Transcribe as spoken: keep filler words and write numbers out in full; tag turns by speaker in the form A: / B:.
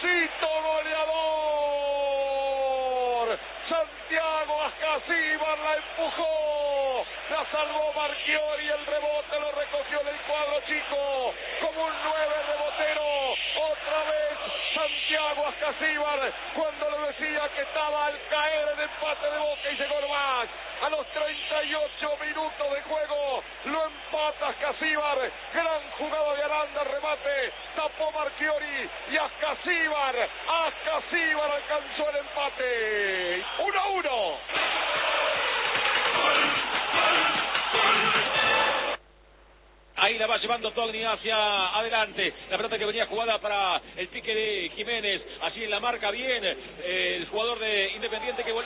A: Luisito goleador. Santiago Ascasíbar la empujó, la salvó Marchiori, el rebote lo recogió en el cuadro chico, como un nueve rebotero, otra vez Santiago Ascasíbar, cuando le decía que estaba al caer el empate de Boca y llegó nomás, a los treinta y ocho minutos de juego, lo empata Ascasíbar, gran jugada de Aranda, remate, tapó Marchiori y Ascasíbar, Ascasíbar alcanzó el empate, uno a uno.
B: Ahí la va llevando Togni hacia adelante. La pelota que venía jugada para el pique de Jiménez. Allí en la marca bien eh, el jugador de Independiente que volvió.